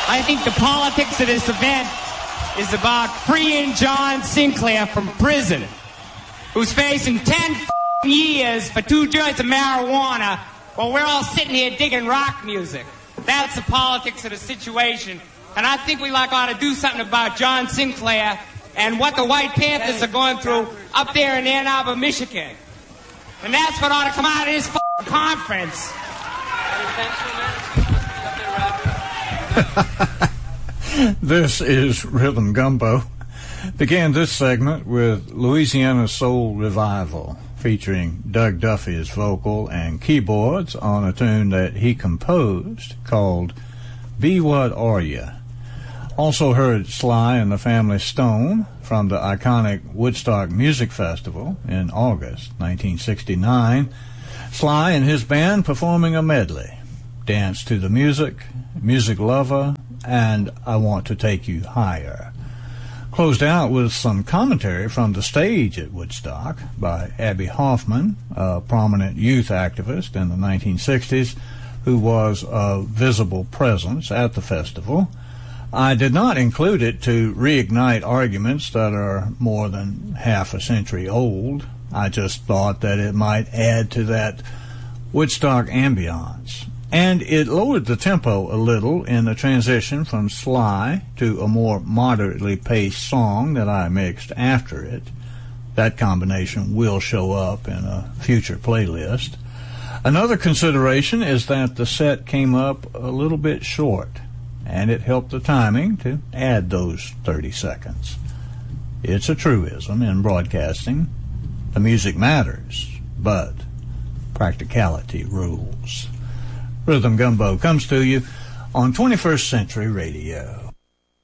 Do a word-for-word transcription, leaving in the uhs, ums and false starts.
I think the politics of this event is about freeing John Sinclair from prison, who's facing ten years for two joints of marijuana while we're all sitting here digging rock music. That's the politics of the situation. And I think we like ought to do something about John Sinclair and what the White Panthers are going through up there in Ann Arbor, Michigan. And that's what ought to come out of this conference. This is Rhythm Gumbo. Began this segment with Louisiana Soul Revival, featuring Doug Duffy's vocal and keyboards on a tune that he composed called Be What Are Ya. Also heard Sly and the Family Stone from the iconic Woodstock Music Festival in August nineteen sixty-nine. Sly and his band performing a medley, Dance to the Music, Music Lover, and I Want to Take You Higher. Closed out with some commentary from the stage at Woodstock by Abby Hoffman, a prominent youth activist in the nineteen sixties who was a visible presence at the festival. I did not include it to reignite arguments that are more than half a century old. I just thought that it might add to that Woodstock ambiance. And it lowered the tempo a little in the transition from Sly to a more moderately paced song that I mixed after it. That combination will show up in a future playlist. Another consideration is that the set came up a little bit short, and it helped the timing to add those thirty seconds. It's a truism in broadcasting. The music matters, but practicality rules. Rhythm Gumbo comes to you on twenty-first Century Radio.